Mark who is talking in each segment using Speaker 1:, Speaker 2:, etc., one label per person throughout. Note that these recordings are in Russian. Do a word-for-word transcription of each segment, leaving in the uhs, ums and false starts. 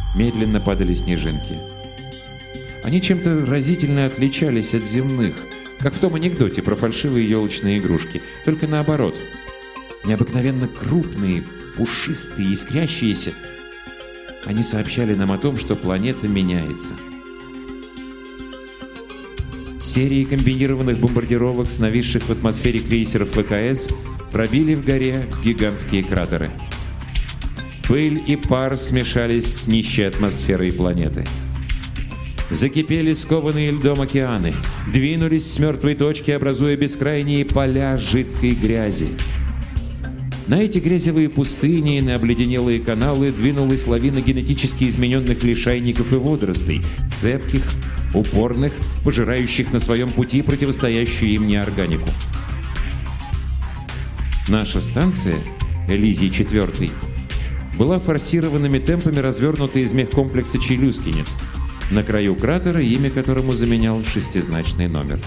Speaker 1: медленно падали снежинки. Они чем-то разительно отличались от земных, как в том анекдоте про фальшивые елочные игрушки, только наоборот. Необыкновенно крупные, пушистые, искрящиеся. Они сообщали нам о том, что планета меняется. Серии комбинированных бомбардировок с нависших в атмосфере крейсеров ВКС пробили в горе гигантские кратеры. Пыль и пар смешались с нищей атмосферой планеты. Закипели скованные льдом океаны, двинулись с мертвой точки, образуя бескрайние поля жидкой грязи. На эти грязевые пустыни и на обледенелые каналы двинулась лавина генетически измененных лишайников и водорослей, цепких, упорных, пожирающих на своем пути противостоящую им неорганику. Наша станция, Элизий четыре, была форсированными темпами развернута из мехкомплекса Челюскинец, на краю кратера, имя которому заменял шестизначный номер.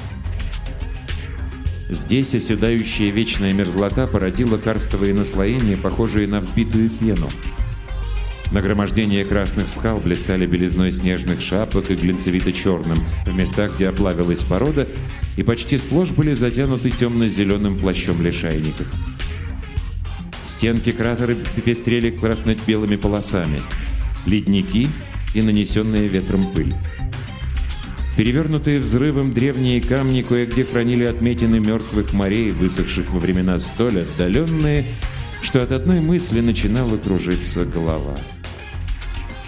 Speaker 1: Здесь оседающая вечная мерзлота породила карстовые наслоения, похожие на взбитую пену. Нагромождения красных скал блистали белизной снежных шапок и глинцевито-черным в местах, где оплавилась порода, и почти сплошь были затянуты темно-зеленым плащом лишайников. Стенки кратера пестрели красно-белыми полосами, ледники и нанесенная ветром пыль. Перевернутые взрывом древние камни кое-где хранили отметины мертвых морей, высохших во времена столь отдаленные, что от одной мысли начинала кружиться голова.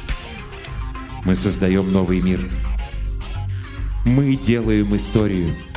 Speaker 1: Мы создаем новый мир. Мы делаем историю.